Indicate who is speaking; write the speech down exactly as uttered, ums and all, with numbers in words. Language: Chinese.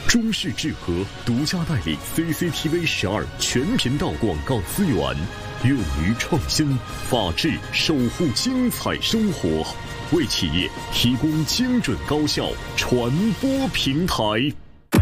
Speaker 1: 中视智和独家代理 C C T V 十二全频道广告资源，勇于创新，法治守护精彩生活，为企业提供精准高效传播平台。